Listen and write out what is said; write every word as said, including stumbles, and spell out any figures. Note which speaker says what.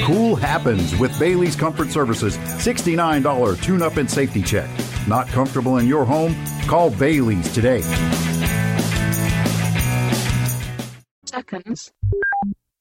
Speaker 1: Cool happens with Bailey's Comfort Services sixty-nine dollars tune-up and safety check. Not comfortable in your home? Call Bailey's today.
Speaker 2: Seconds.